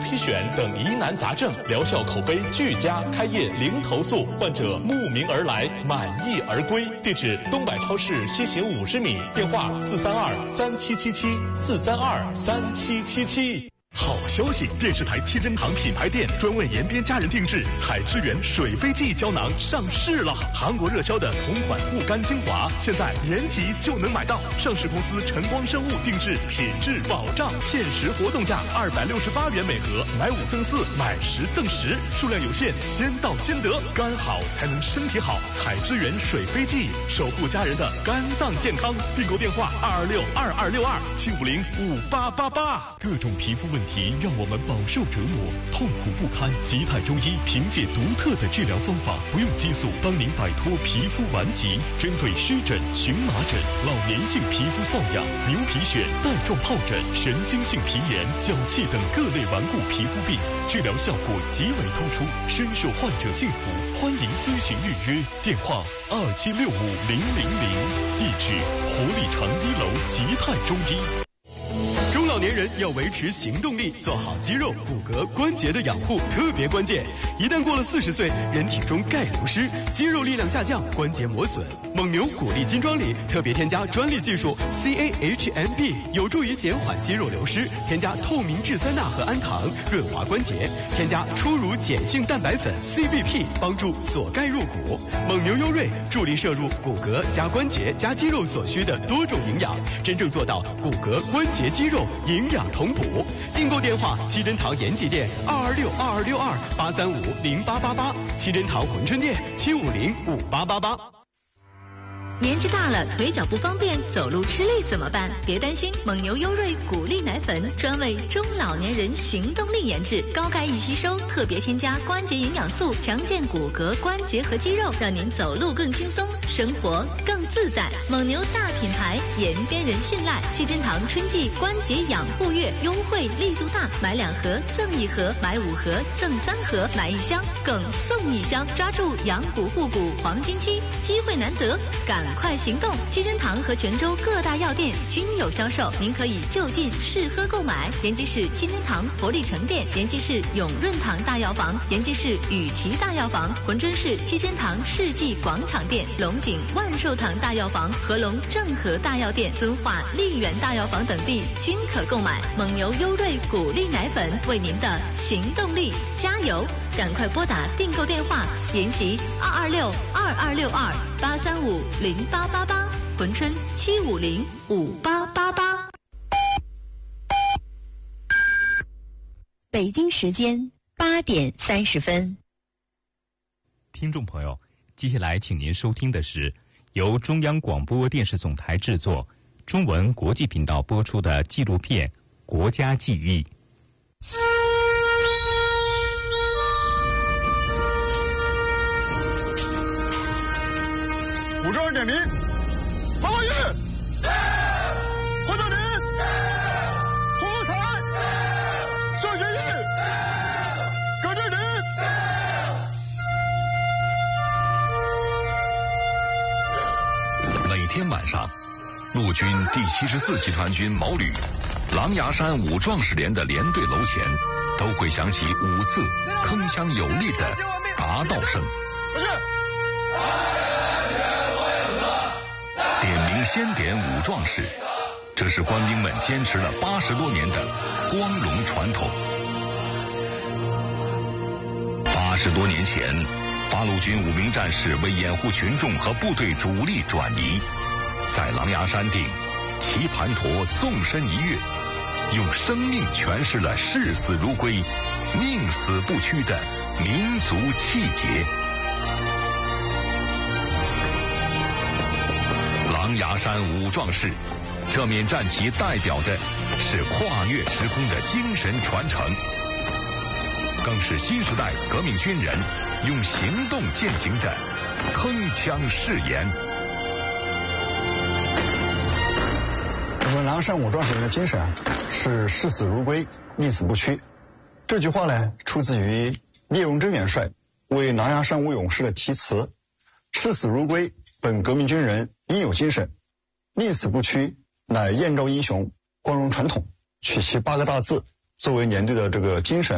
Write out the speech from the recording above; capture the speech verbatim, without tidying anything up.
皮癣等疑难杂症，疗效口碑俱佳，开业零投诉，患者慕名而来，满意而归。地址：东百超市西行五十米，电话四三二三七七七四三二三七七七。好消息！电视台七珍堂品牌店专为延边家人定制采之源水飞记胶囊上市了。韩国热销的同款护肝精华，现在延吉就能买到。上市公司晨光生物定制，品质保障，限时活动价二百六十八元每盒，买五赠四，买十赠十，数量有限，先到先得。肝好才能身体好，采之源水飞记，守护家人的肝脏健康。订购电话二二六二二六二七五零五八八八。各种皮肤问题让我们饱受折磨，痛苦不堪。吉泰中医凭借独特的治疗方法，不用激素，帮您摆脱皮肤顽疾。针对湿疹、荨麻疹、老年性皮肤瘙痒、牛皮癣、带状疱疹、神经性皮炎、脚气等各类顽固皮肤病，治疗效果极为突出，深受患者信服。欢迎咨询预约，电话二七六五零零零，地址活力城一楼吉泰中医。 中老年人要维持行动力，做好肌肉、骨骼、关节的养护特别关键。一旦过了四十岁，人体中钙流失，肌肉力量下降，关节磨损。蒙牛骨力金装里特别添加专利技术 C A H M B， 有助于减缓肌肉流失。添加透明质酸钠和氨糖，润滑关节。添加初乳碱性蛋白粉 C B P， 帮助锁钙入骨。蒙牛优瑞助力摄入骨骼加关节加肌肉所需的多种营养，真正做到骨骼、关节、肌肉营养同补。订购电话：七珍堂延吉店二二六二二六二八三五零八八八，七珍堂珲春店七五零五八八八。 年纪大了，腿脚不方便，走路吃力怎么办？别担心，蒙牛优瑞骨力奶粉专为中老年人行动力研制，高钙易吸收，特别添加关节营养素，强健骨骼、关节和肌肉，让您走路更轻松，生活更自在。蒙牛大品牌，延边人信赖。七珍堂春季关节养护月优惠力度大，买两盒赠一盒，买五盒赠三盒，买一箱更送一箱，抓住养骨护骨黄金期，机会难得，赶快行动！七珍堂和泉州各大药店均有销售，您可以就近试喝购买。延吉市七珍堂活力城店，延吉市永润堂大药房，延吉市雨琦大药房，珲春市七珍堂世纪广场店，龙井万寿堂大药房，合龙正和大药店，敦化丽园大药房等地均可购买。蒙牛优瑞骨力奶粉，为您的行动力加油！赶快拨打订购电话：延吉二二六二二六二八三五零八八八，珲春七五零五八八八。 北京时间八点三十分。 听众朋友，接下来请您收听的是由中央广播电视总台制作、中文国际频道播出的纪录片《国家记忆》。 武装点名，郝宝玉，黄道林，胡国才，邵学义，葛振林。 每天晚上，陆军第七十四集团军毛旅狼牙山武壮士连的连队楼前，都会响起五次铿锵有力的答道声。点名先点武壮士，这是官兵们坚持了八十多年的光荣传统。八十多年前，八路军五名战士为掩护群众和部队主力转移，在狼牙山顶骑盘陀纵身一跃，用生命诠释了视死如归、宁死不屈的民族气节。狼牙山武壮士，这面战旗代表的是跨越时空的精神传承，更是新时代革命军人用行动践行的铿锵誓言。 我们狼牙山武壮士人的精神是视死如归、宁死不屈。这句话呢，出自于聂荣臻元帅为狼牙山武勇士的题词：视死如归，本革命军人应有精神；宁死不屈，乃燕赵英雄光荣传统。取其八个大字作为连队的这个精神。